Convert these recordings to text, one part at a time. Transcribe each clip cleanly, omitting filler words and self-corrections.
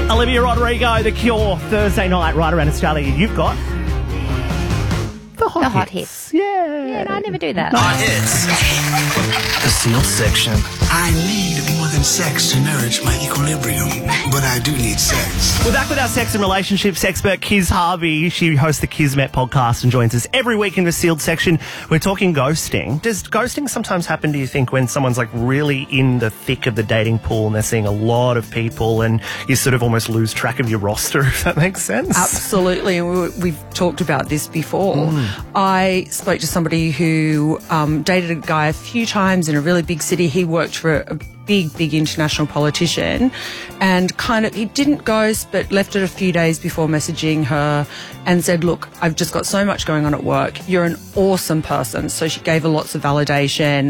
Olivia Rodrigo, The Cure, Thursday night right around Australia. You've got the hot hits. Yeah, no, I never do that. Hot hits. The sealed section. I need more than sex to nourish my equilibrium, but I do need sex. We're back with our sex and relationships expert, Kiz Harvey. She hosts the Kismet podcast and joins us every week in the sealed section. We're talking ghosting. Does ghosting sometimes happen, do you think, when someone's like really in the thick of the dating pool and they're seeing a lot of people and you sort of almost lose track of your roster, if that makes sense? Absolutely, and we've talked about this before. I spoke to somebody who dated a guy a few times in a really big city. He worked for a big international politician, and he didn't ghost, but left it a few days before messaging her and said, look, I've just got so much going on at work. You're an awesome person. So she gave her lots of validation,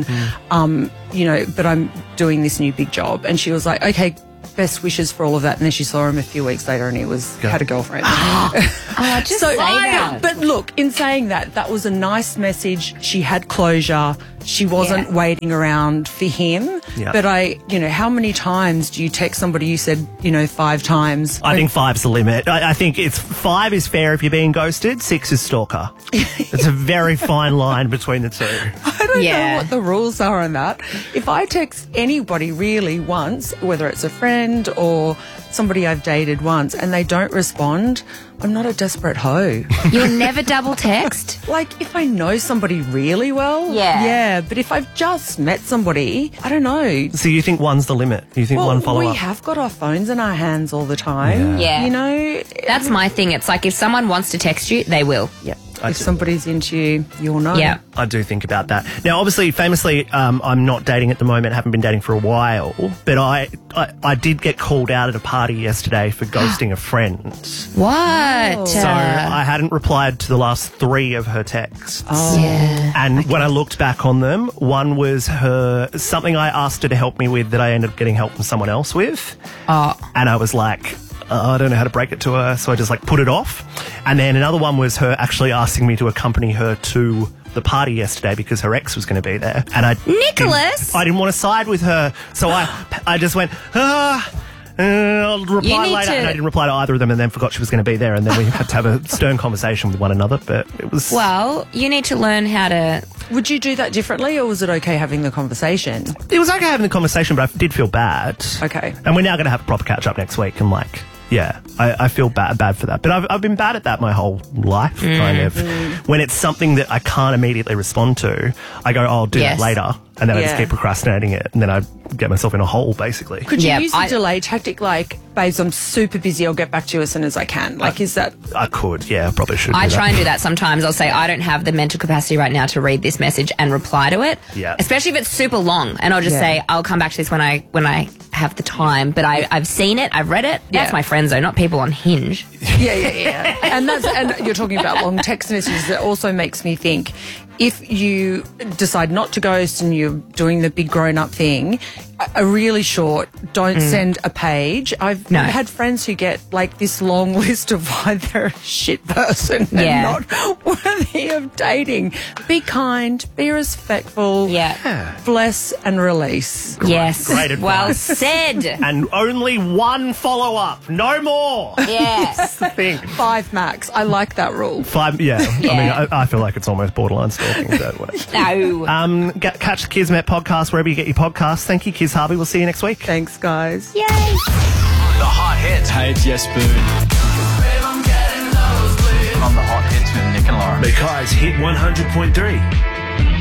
but I'm doing this new big job. And she was like, okay, best wishes for all of that. And then she saw him a few weeks later and he had a girlfriend. Just say that. But look, in saying that, that was a nice message. She had closure. She wasn't waiting around for him. Yeah. But how many times do you text somebody you said, 5 times? I think 5's the limit. I think 5 is fair if you're being ghosted, 6 is stalker. It's a very fine line between the two. I don't know what the rules are on that. If I text anybody really once, whether it's a friend or somebody I've dated once, and they don't respond, I'm not a desperate hoe. You'll never double text? Like, if I know somebody really well, yeah. But if I've just met somebody, I don't know. So you think 1's the limit? You think 1 follow-up? We have got our phones in our hands all the time. Yeah. That's my thing. It's like if someone wants to text you, they will. Yeah. If somebody's into you, you'll know. Yeah. I do think about that. Now, obviously, famously, I'm not dating at the moment, haven't been dating for a while, but I did get called out at a party yesterday for ghosting a friend. What? So I hadn't replied to the last 3 of her texts. Yeah. And when I looked back on them, one was something I asked her to help me with that I ended up getting help from someone else with. And I was like, I don't know how to break it to her, so I just put it off. And then another one was her actually asking me to accompany her to the party yesterday because her ex was going to be there. And Nicholas! I didn't want to side with her, so I just went, I'll reply later. And I didn't reply to either of them and then forgot she was going to be there. And then we had to have a stern conversation with one another. But it was... Well, you need to learn how to... Would you do that differently, or was it okay having the conversation? It was okay having the conversation, but I did feel bad. Okay. And we're now going to have a proper catch-up next week and I feel bad for that. But I've been bad at that my whole life, kind of. When it's something that I can't immediately respond to, I go, I'll do that later. And then I just keep procrastinating it. And then I get myself in a hole, basically. Could you use a delay tactic like, babes, I'm super busy, I'll get back to you as soon as I can? Is that... I could, yeah, I probably should. I try and do that sometimes. I'll say, I don't have the mental capacity right now to read this message and reply to it. Yeah. Especially if it's super long. And I'll just say, I'll come back to this when I have the time. But I've seen it, I've read it. That's my friends, though, not people on Hinge. Yeah. And you're talking about long text messages. That also makes me think, if you decide not to ghost and you're doing the big grown-up thing, a really short, don't send a page. I've had friends who get this long list of why they're a shit person and not worthy of dating. Be kind, be respectful, bless and release. Yes. Great advice. Well said. And only 1 follow-up, no more. Yes. That's the thing. 5 max. I like that rule. 5, yeah. I mean, I feel like it's almost borderline stalking. No. Catch the Kismet podcast wherever you get your podcasts. Thank you, Kiz Harvey. We'll see you next week. Thanks, guys. Yay. The hot hits. Hey, it's Yes Boone. On the hot hits with Nick and Lauren. Because Hit 100.3.